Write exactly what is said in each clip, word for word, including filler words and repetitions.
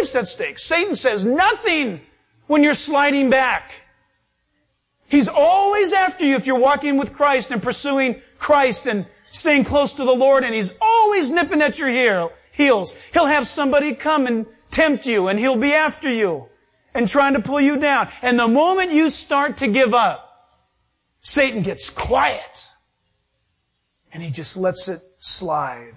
life's at stake. Satan says nothing when you're sliding back. He's always after you if you're walking with Christ and pursuing Christ and staying close to the Lord, and He's always nipping at your heel, heels. He'll have somebody come and tempt you, and he'll be after you and trying to pull you down. And the moment you start to give up, Satan gets quiet and he just lets it slide.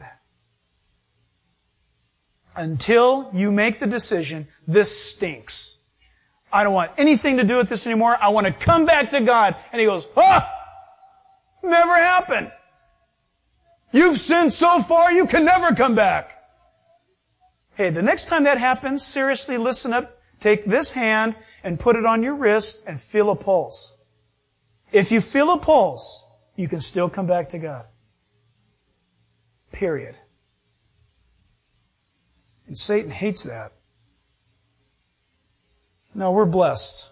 Until you make the decision, this stinks. I don't want anything to do with this anymore. I want to come back to God. And he goes, ah! Never happened. You've sinned so far, you can never come back. Hey, the next time that happens, seriously listen up. Take this hand and put it on your wrist and feel a pulse. If you feel a pulse, you can still come back to God. Period. And Satan hates that. No, we're blessed.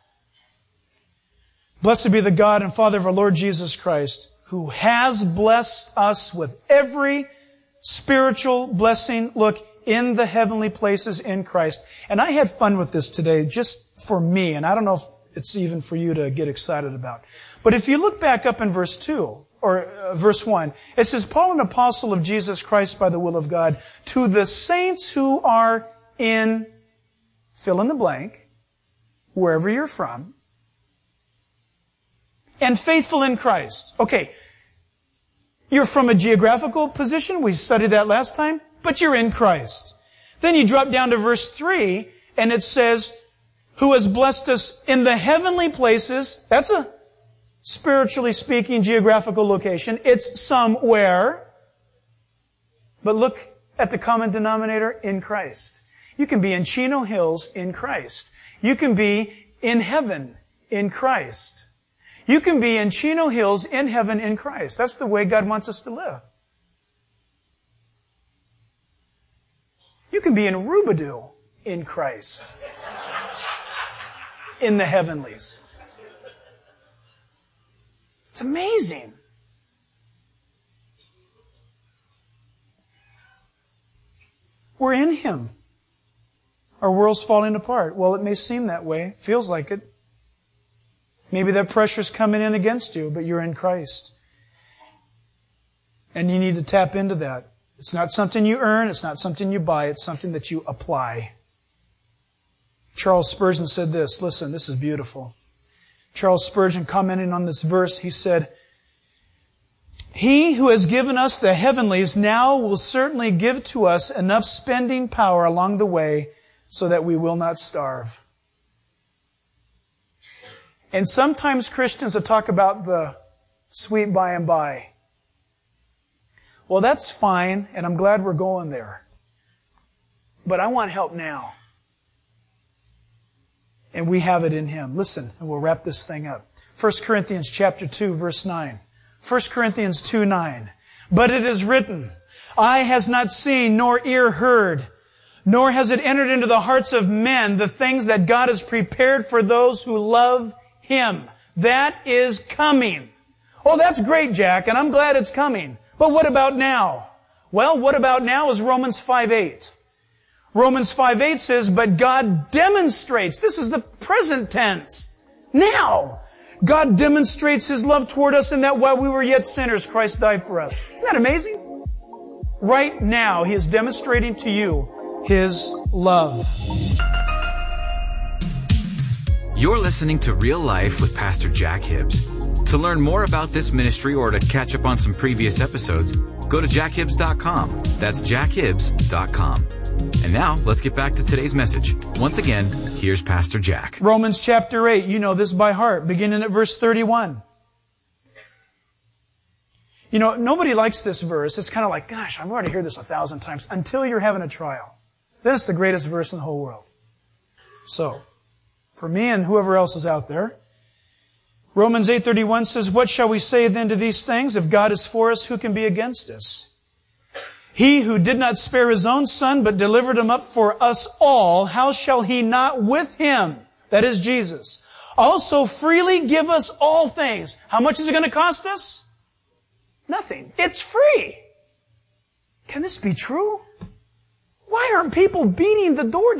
Blessed be the God and Father of our Lord Jesus Christ, who has blessed us with every spiritual blessing, look, in the heavenly places in Christ. And I had fun with this today, just for me, and I don't know if it's even for you to get excited about. But if you look back up in verse two, or uh, verse one, it says, Paul, an apostle of Jesus Christ by the will of God, to the saints who are in, fill in the blank, wherever you're from, and faithful in Christ. Okay, you're from a geographical position, we studied that last time, but you're in Christ. Then you drop down to verse three, and it says, who has blessed us in the heavenly places. That's a spiritually speaking geographical location. It's somewhere. But look at the common denominator, in Christ. You can be in Chino Hills in Christ. You can be in heaven in Christ. You can be in Chino Hills in heaven in Christ. That's the way God wants us to live. You can be in Rubadoo in Christ. In the heavenlies. It's amazing. We're in Him. Our world's falling apart. Well, it may seem that way. Feels like it. Maybe that pressure's coming in against you, but you're in Christ. And you need to tap into that. It's not something you earn. It's not something you buy. It's something that you apply. Charles Spurgeon said this. Listen, this is beautiful. Charles Spurgeon, commenting on this verse, he said, He who has given us the heavenlies now will certainly give to us enough spending power along the way so that we will not starve. And sometimes Christians will talk about the sweet by and by. Well, that's fine, and I'm glad we're going there. But I want help now. And we have it in Him. Listen, and we'll wrap this thing up. First Corinthians chapter two, verse nine. First Corinthians two, nine. But it is written, Eye has not seen, nor ear heard, nor has it entered into the hearts of men the things that God has prepared for those who love Him. That is coming. Oh, that's great, Jack, and I'm glad it's coming. But what about now? Well, what about now is Romans five eight. Romans five eight says, but God demonstrates, this is the present tense, now. God demonstrates His love toward us in that while we were yet sinners, Christ died for us. Isn't that amazing? Right now, He is demonstrating to you His love. You're listening to Real Life with Pastor Jack Hibbs. To learn more about this ministry or to catch up on some previous episodes, go to jack hibbs dot com. That's jack hibbs dot com. And now, let's get back to today's message. Once again, here's Pastor Jack. Romans chapter eight, you know this by heart, beginning at verse thirty-one. You know, nobody likes this verse. It's kind of like, gosh, I've already heard this a thousand times, until you're having a trial. Then it's the greatest verse in the whole world. So, for me and whoever else is out there, Romans eight thirty-one says, what shall we say then to these things? If God is for us, who can be against us? He who did not spare His own Son, but delivered Him up for us all, how shall He not with Him, that is Jesus, also freely give us all things? How much is it going to cost us? Nothing. It's free. Can this be true? Why aren't people beating the door down?